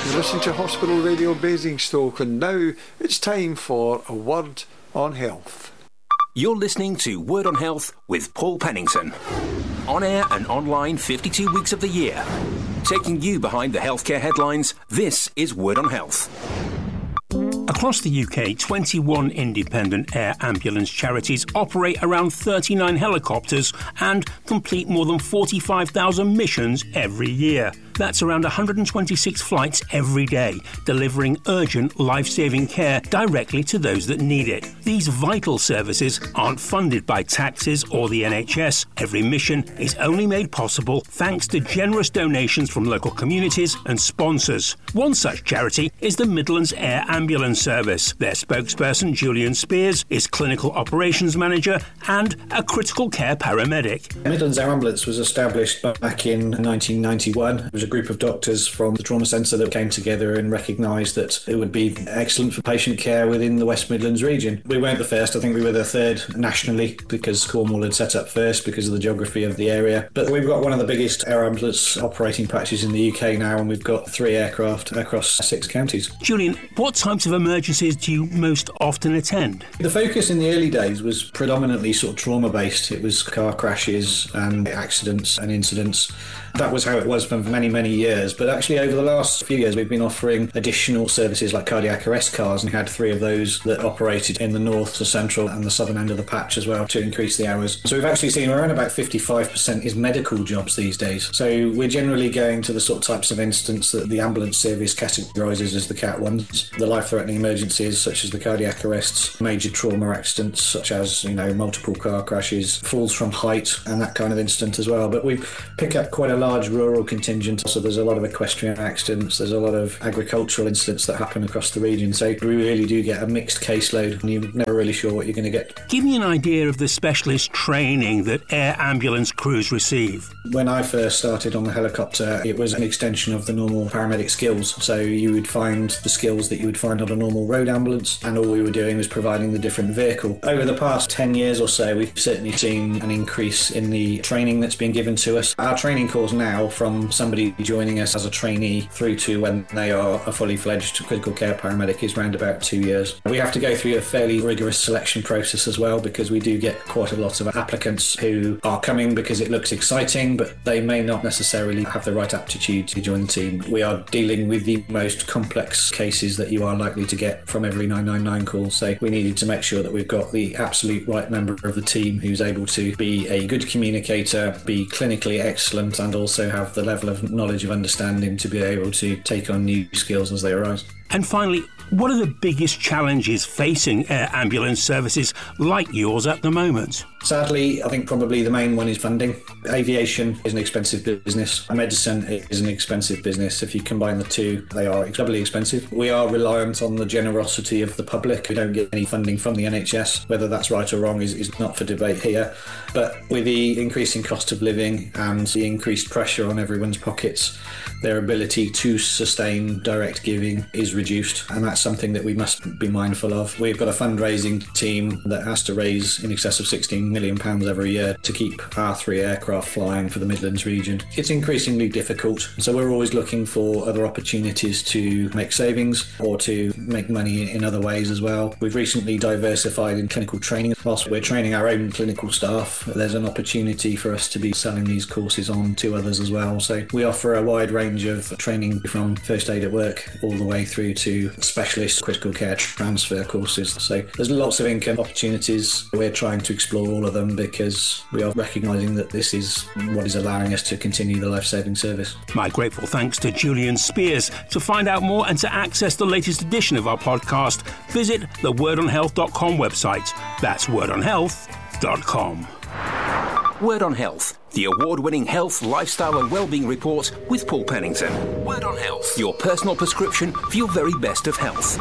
You're listening to Hospital Radio Basingstoke, and now it's time for A Word on Health. You're listening to Word on Health with Paul Pennington. On air and online 52 weeks of the year. Taking you behind the healthcare headlines, this is Word on Health. Across the UK, 21 independent air ambulance charities operate around 39 helicopters and complete more than 45,000 missions every year. That's around 126 flights every day, delivering urgent, life-saving care directly to those that need it. These vital services aren't funded by taxes or the NHS. Every mission is only made possible thanks to generous donations from local communities and sponsors. One such charity is the Midlands Air Ambulance Service. Their spokesperson, Julian Spears, is Clinical Operations Manager and a critical care paramedic. Midlands Air Ambulance was established back in 1991. It was a group of doctors from the trauma centre that came together and recognised that it would be excellent for patient care within the West Midlands region. We weren't the first, I think we were the third nationally, because Cornwall had set up first because of the geography of the area. But we've got one of the biggest air ambulance operating patches in the UK now, and we've got 3 aircraft across 6 counties. Julian, what types of emergencies do you most often attend? The focus in the early days was predominantly sort of trauma-based. It was car crashes and accidents and incidents. That was how it was for many years, but actually over the last few years we've been offering additional services like cardiac arrest cars, and had 3 of those that operated in the north, the central and the southern end of the patch as well to increase the hours. So we've actually seen around about 55% is medical jobs these days. So we're generally going to the sort of types of incidents that the ambulance service categorises as the CAT ones, the life-threatening emergencies such as the cardiac arrests, major trauma accidents such as, multiple car crashes, falls from height and that kind of incident as well. But we pick up quite a large rural contingent, so there's a lot of equestrian accidents, there's a lot of agricultural incidents that happen across the region, so we really do get a mixed caseload and you're never really sure what you're going to get. Give me an idea of the specialist training that air ambulance crews receive. When I first started on the helicopter, it was an extension of the normal paramedic skills, so you would find the skills that you would find on a normal road ambulance, and all we were doing was providing the different vehicle. Over the past 10 years or so, we've certainly seen an increase in the training that's been given to us. Our training course now, from somebody joining us as a trainee through to when they are a fully fledged critical care paramedic, is around about 2 years. We have to go through a fairly rigorous selection process as well, because we do get quite a lot of applicants who are coming because it looks exciting, but they may not necessarily have the right aptitude to join the team. We are dealing with the most complex cases that you are likely to get from every 999 call, so we needed to make sure that we've got the absolute right member of the team who's able to be a good communicator, be clinically excellent, and also have the level of knowledge of understanding to be able to take on new skills as they arise. And finally, what are the biggest challenges facing air ambulance services like yours at the moment? Sadly, I think probably the main one is funding. Aviation is an expensive business. Medicine is an expensive business. If you combine the two, they are doubly expensive. We are reliant on the generosity of the public. We don't get any funding from the NHS. Whether that's right or wrong is not for debate here. But with the increasing cost of living and the increased pressure on everyone's pockets, their ability to sustain direct giving is reduced, and that's something that we must be mindful of. We've got a fundraising team that has to raise in excess of £16 million every year to keep our 3 aircraft flying for the Midlands region. It's increasingly difficult, so we're always looking for other opportunities to make savings or to make money in other ways as well. We've recently diversified in clinical training. Whilst we're training our own clinical staff, there's an opportunity for us to be selling these courses on to others as well. So we offer a wide range of training from first aid at work all the way through to specialist critical care transfer courses. So there's lots of income opportunities. We're trying to explore all of them because we are recognising that this is what is allowing us to continue the life-saving service. My grateful thanks to Julian Spears. To find out more and to access the latest edition of our podcast, visit the wordonhealth.com website. That's wordonhealth.com. Word on Health, the award-winning health, lifestyle and wellbeing report with Paul Pennington. Word on Health, your personal prescription for your very best of health.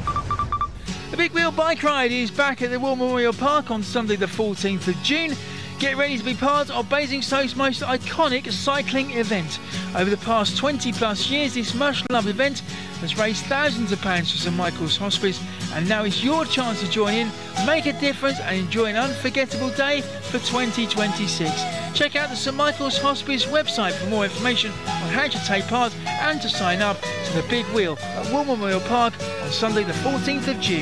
The Big Wheel Bike Ride is back at the War Memorial Park on Sunday the 14th of June. Get ready to be part of Basingstoke's most iconic cycling event. Over the past 20 plus years, this much loved event has raised thousands of pounds for St Michael's Hospice, and now is your chance to join in, make a difference and enjoy an unforgettable day for 2026. Check out the St Michael's Hospice website for more information on how to take part and to sign up to the Big Wheel at War Memorial Park on Sunday the 14th of June.